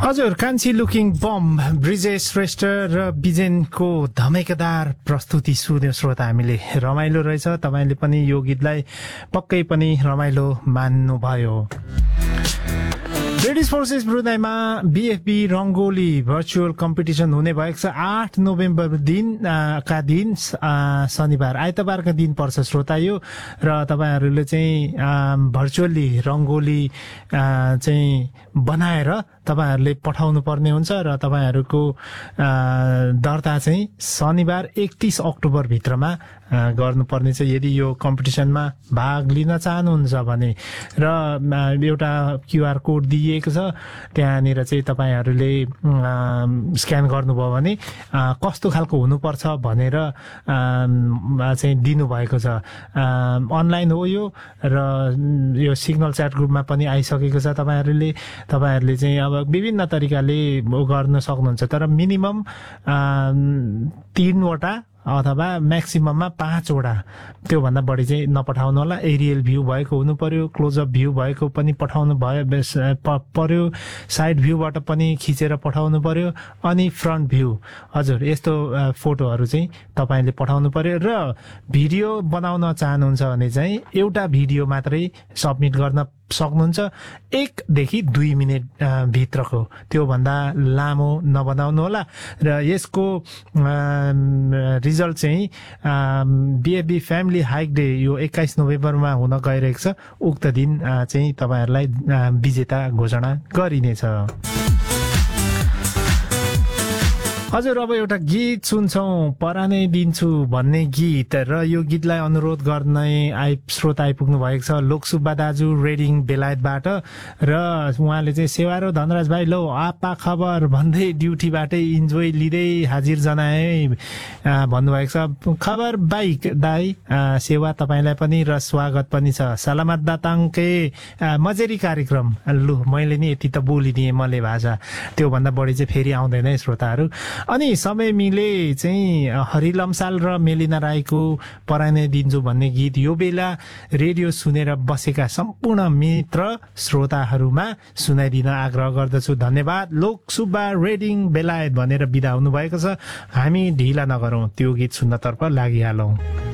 हजुर, कान्छी looking bomb Brijesh Shrestha र बिजेनको धमाकेदार प्रस्तुति सुन्यो श्रोता। हामीले रमाइलो रहेछ, तपाईले पनि यो गीतलाई पक्कै पनि रमाइलो मान्नुभयो। British forces ब्रुनाईमा बीएफबी rangoli virtual competition हुने भएको छ। 8 नोभेम्बर का दिन शनिबार आइतबारका दिन पर्छ श्रोता यो, र तपाईहरुले चाहिँ भर्चुअली रंगोली चाहिँ बनाएर तपाईहरुले पठाउनु पर्ने हुन्छ र तपाईहरुको दर्ता चाहिँ शनिबार 31 अक्टोबर भित्रमा गर्नुपर्ने छ यदि यो कम्पिटिसनमा भाग लिन चाहनुहुन्छ भने। र एउटा क्यूआर कोड दिइएको छ, त्यहाँनिर चाहिँ तपाईहरुले स्क्यान गर्नुभयो भने कस्तो खालको हुनुपर्छ भनेर चाहिँ दिनुभएको छ। अनलाइन हो यो, र यो सिग्नल च्याट ग्रुपमा पनि आइसकेको छ। तपाईहरुले चाहिँ अब विभिन्न तरिकाले गर्न सक्नुहुन्छ, तर मिनिमम 3 वटा अथवा म्याक्सिमममा 5 वटा, त्यो भन्दा बढी चाहिँ नपठाउनु होला। एरियल भ्यू भएको हुनु पर्यो, क्लोजअप भ्यू भएको पनि पठाउनु पर्यो, साइड भ्यूबाट पनि खिचेर पठाउनु पर्यो, अनि फ्रन्ट भ्यू। हजुर, यस्तो फोटोहरू चाहिँ तपाईले पठाउनु पर्यो। र भिडियो बनाउन चाहनुहुन्छ भने चाहिँ एउटा भिडियो मात्रै सबमिट गर्न सक्नुहुन्छ, 1 देखि 2 मिनेट भित्रको, त्यो भन्दा लामो नबनाउनु होला। र यसको रिजल्ट चाहिँ बीएफबी फ्यामिली हाइक डे यो 21 नोभेम्बरमा हुन गइरहेको छ। उक्त दिन चाहिँ तपाईहरुलाई विजेता घोषणा गरिनेछ। हजुर, अब एउटा गीत सुन्छौं, परानै दिन्छु भन्ने गीत, र यो गीतलाई अनुरोध गर्ने श्रोता आइपुग्नु भएको छ लोकसुब्बा दाजु रेडिङ बेलायतबाट। र उहाँले चाहिँ सेवा र धनराज भाइ लो आपा खबर भन्दै ड्युटीबाटै इन्जोय लिँदै हाजिर जनाए भन्नुभएको छ। खबर बाइक दाई सेवा तपाईलाई पनि र स्वागत पनि छ। सलामत दाताङके मजेरी कार्यक्रम। लु, मैले नि यति त बोलिदिएँ मले भाषा, त्यो भन्दा बढी चाहिँ फेरि आउँदैन है श्रोताहरू। अनि समय मिले चाहिँ हरिलमसाल र मेलिना राईको परानै दिन्छु भन्ने गीत यो बेला रेडियो सुनेर बसेका सम्पूर्ण मित्र श्रोताहरूमा सुनाइदिन आग्रह गर्दछु। धन्यवाद। लोकसुब्बा रेडिङ बेलायत भनेर बिदा हुनु भएको छ। हामी ढिला नगरौं, त्यो गीत सुन्नतर्फ लागिहालौं।